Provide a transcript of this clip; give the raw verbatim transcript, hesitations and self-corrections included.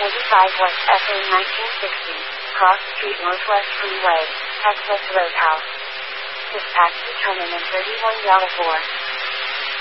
eighty-five West F A nineteen sixty, Cross Street Northwest Freeway, Texas Roadhouse. Dispatch determined in thirty-one four.